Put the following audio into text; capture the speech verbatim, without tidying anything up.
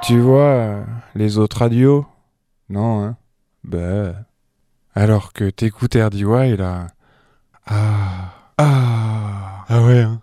tu vois, euh, les autres radios? Non, hein? Bah. Alors que t'écoutes R D Y, là. Ah. Ah. Ah ouais, hein?